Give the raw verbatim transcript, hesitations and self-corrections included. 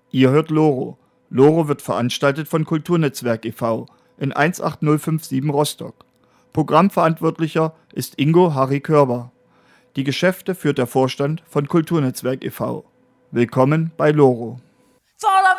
Ihr hört Loro. Loro wird veranstaltet von Kulturnetzwerk e V in eins acht null fünf sieben Rostock. Programmverantwortlicher ist Ingo Harry Körber. Die Geschäfte führt der Vorstand von Kulturnetzwerk e V. Willkommen bei Loro. It's all